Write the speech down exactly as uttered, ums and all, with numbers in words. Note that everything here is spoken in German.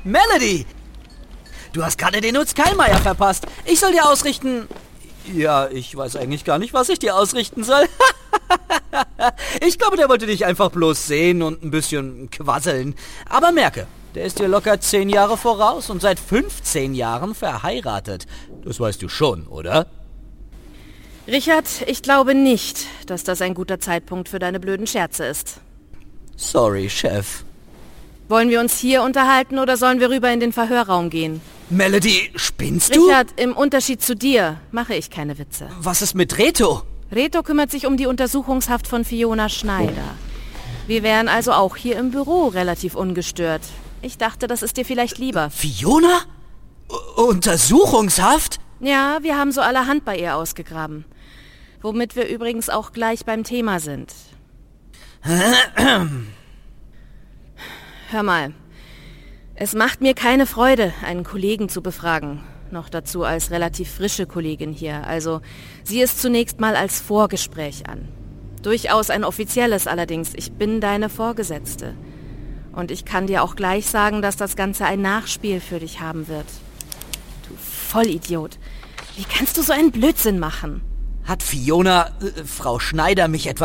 Melody! Du hast gerade den Utz Kallmeier verpasst. Ich soll dir ausrichten... Ja, ich weiß eigentlich gar nicht, was ich dir ausrichten soll. Ich glaube, der wollte dich einfach bloß sehen und ein bisschen quasseln. Aber merke, der ist dir locker zehn Jahre voraus und seit fünfzehn Jahren verheiratet. Das weißt du schon, oder? Richard, ich glaube nicht, dass das ein guter Zeitpunkt für deine blöden Scherze ist. Sorry, Chef. Wollen wir uns hier unterhalten oder sollen wir rüber in den Verhörraum gehen? Melody, spinnst du? Richard, im Unterschied zu dir mache ich keine Witze. Was ist mit Reto? Reto kümmert sich um die Untersuchungshaft von Fiona Schneider. Wir wären also auch hier im Büro relativ ungestört. Ich dachte, das ist dir vielleicht lieber. Fiona? U- Untersuchungshaft? Ja, wir haben so allerhand bei ihr ausgegraben. Womit wir übrigens auch gleich beim Thema sind. Hör mal, es macht mir keine Freude, einen Kollegen zu befragen. Noch dazu als relativ frische Kollegin hier. Also, sieh es zunächst mal als Vorgespräch an. Durchaus ein offizielles allerdings. Ich bin deine Vorgesetzte. Und ich kann dir auch gleich sagen, dass das Ganze ein Nachspiel für dich haben wird. Du Vollidiot. Wie kannst du so einen Blödsinn machen? Hat Fiona, äh, Frau Schneider, mich etwa